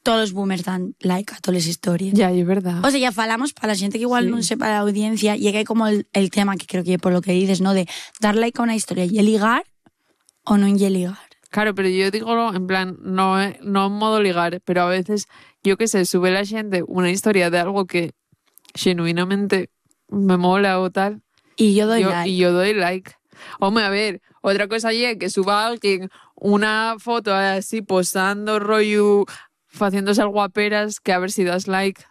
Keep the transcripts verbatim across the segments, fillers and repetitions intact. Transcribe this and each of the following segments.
todos los boomers dan like a todas las historias. Ya, es verdad. O sea, ya falamos para la gente que igual Sí. no sepa la audiencia, y que hay como el, el tema que creo que por lo que dices, ¿no? De dar like a una historia y ligar o no en ligar. Claro, pero yo digo en plan, no, no en modo ligar, pero a veces, yo qué sé, sube la gente una historia de algo que genuinamente me mola o tal. Y yo doy yo, like. Y yo doy like. Hombre, a ver, otra cosa es que suba alguien una foto así posando rollo, haciéndose al guaperas, que a ver si das like.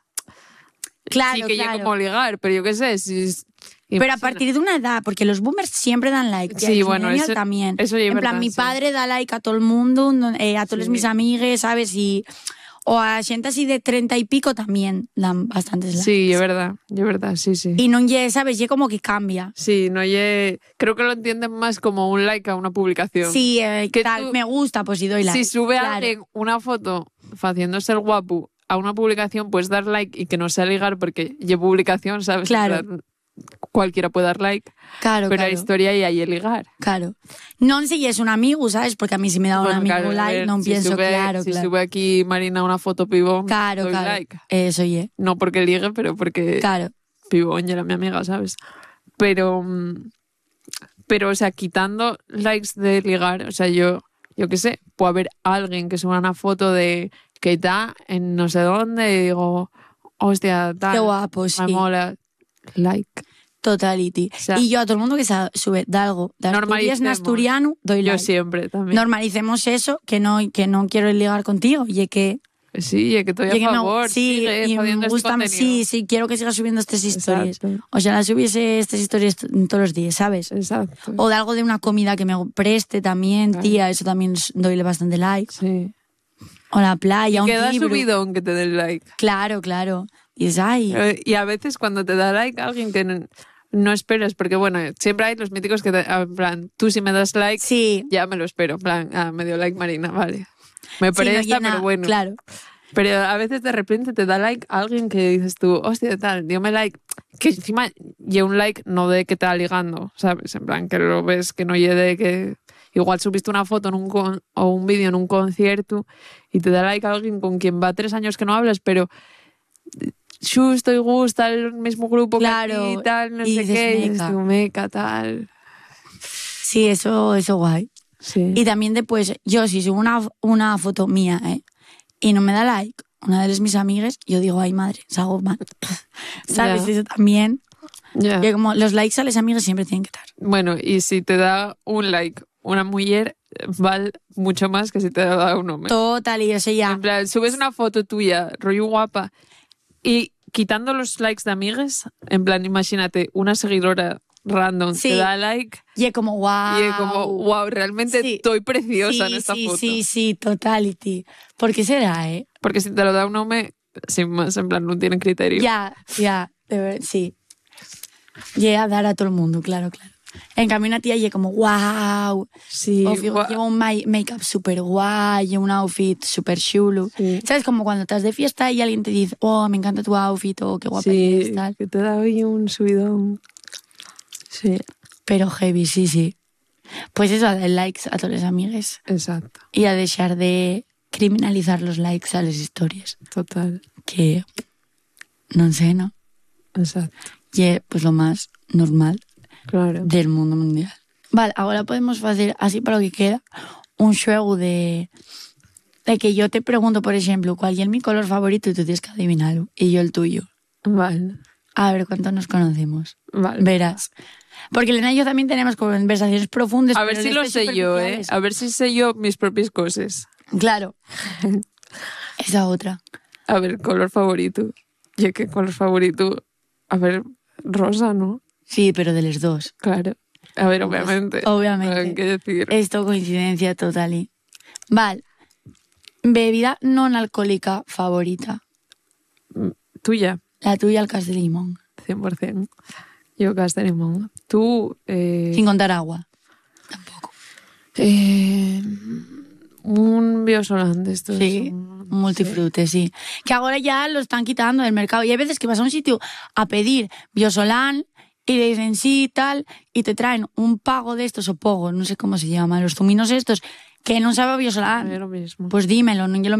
Claro, sí que claro. llega como ligar, pero yo qué sé, si... Pero a partir de una edad, porque los boomers siempre dan like. Sí, los bueno, millennials eso, también. eso ya es En plan, verdad, mi sí. padre da like a todo el mundo, eh, a todos Sí. mis amigues, ¿sabes? Y, o a gente así de treinta y pico también dan bastantes likes. Sí, es verdad, es verdad, sí, sí. Y no ye, ¿sabes? Ye como que cambia. Sí, no ye... Creo que lo entienden más como un like a una publicación. Sí, eh, Que tal, tú- me gusta, pues sí doy like. Si sube claro. alguien una foto haciéndose el guapo a una publicación, puedes dar like y que no sea ligar porque lleva publicación, ¿sabes? Claro. En plan, cualquiera puede dar like, Claro, pero claro. la historia y ahí el ligar. Claro. No sé si es un amigo, ¿sabes? Porque a mí si me da un Bueno, amigo claro, a like, ver, no si pienso, sube, claro, si claro. sube aquí Marina una foto pibón, Claro, doy claro. like. Eso ye. No porque ligue, pero porque Claro. pibón y era mi amiga, ¿sabes? Pero, mm, pero, o sea, quitando likes de ligar, o sea, yo, yo qué sé, puede haber alguien que suba una foto de que está en no sé dónde y digo, hostia, tal. Qué guapo, Me sí. mola. Like. Totality. O sea, y yo a todo el mundo que sa- sube de algo de Asturias en normalicemos. asturiano, doy Yo like. siempre también. Normalicemos eso, que no, que no quiero ligar contigo, y que... Sí, y que estoy y a que me- favor. sí, sigue y jodiendo me este gusta, contenido. sí, sí, quiero que sigas subiendo estas historias. Exacto. O sea, las subiese estas historias t- todos los días, ¿sabes? Exacto. O de algo de una comida que me preste también, Claro. tía, eso también s- doy bastante like. Sí. O la playa, Y un que da libro. subidón que te den like. Claro, claro. Y es, ay, Eh, Y a veces cuando te da like alguien que no, no esperas, porque bueno, siempre hay los míticos que te, en plan, tú si me das like, sí. ya me lo espero, en plan, ah, me dio like Marina, vale. Me Sí, no presta, llena- pero bueno. Claro. Pero a veces de repente te da like alguien que dices tú, hostia, tal, diome like. Que encima lleva un like no de que te está ligando, ¿sabes? En plan, que lo ves, que no lleve de que... Igual subiste una foto en un con, o un vídeo en un concierto y te da like a alguien con quien va tres años que no hablas, pero justo y gusta el mismo grupo Claro, que a ti, tal, no y sé dices, qué, y dices meca. tú, meca, tal. Sí, eso, eso guay. Sí. Y también después, yo si subo una, una foto mía, ¿eh? Y no me da like una de las mis amigas, yo digo, ay madre, salgo mal. ¿Sabes? Ya. Eso también. Ya. Que como los likes a las amigas siempre tienen que estar. Bueno, y si te da un like una mujer, vale mucho más que si te da un hombre. Total, y eso ya. En plan, subes una foto tuya, rollo guapa, y quitando los likes de amigas, en plan, imagínate, una seguidora random Sí. te da like Y es como, wow. y es como, wow, realmente Sí. estoy preciosa sí, en esta sí, foto. Sí, sí, totality. ¿Por qué será, eh? Porque si te lo da un hombre, sin más, en plan, no tienen criterio. Ya, ya, de ver, sí. Llega a dar a todo el mundo, claro, claro. En cambio, una tía llega como, wow. Sí, O fijo, guau. lleva un ma- make-up súper guay, lleva un outfit súper chulo. Sí. ¿Sabes? Como cuando estás de fiesta y alguien te dice, oh, me encanta tu outfit, o qué guapa Sí, eres, tal. que te da hoy un subidón. Sí, Pero heavy, sí, sí. Pues eso, a dar likes a todos los amigues. exacto, Y a dejar de criminalizar los likes a las historias. total, Que, no sé, ¿no? exacto, Y é, pues lo más normal claro. del mundo mundial. Vale, ahora podemos facer, así para lo que queda, un xogo de de que yo te pregunto, por ejemplo, cuál es mi color favorito y tú tienes que adivinarlo. Y yo el tuyo. Vale, A ver cuánto nos conocemos. vale. Verás. Porque Elena y yo también tenemos conversaciones profundas. A ver pero si de lo estas sé yo, ¿eh? superficiales. A ver si sé yo mis propias cosas. Claro. Esa otra. A ver, color favorito. ¿Y qué color favorito? A ver, rosa, ¿no? Sí, pero de los dos. Claro. A ver, obviamente. Obviamente. Hay que decir. Esto coincidencia total. y- Vale. Bebida non alcohólica favorita. Tuya, La tuya, el cas de limón. cien por ciento. Yo Casta Limón. Tú, eh, Sin contar agua. Tampoco. eh, un biosolán de estos. Sí, un- un multifrute, sí. Que ahora ya lo están quitando del mercado. Y hay veces que vas a un sitio a pedir biosolán y le dicen sí y tal, y te traen un pago de estos, o pogo, no sé cómo se llama, los zuminos estos, que no sabe a Sí, biosolán. lo mismo. Pues dímelo, no yo lo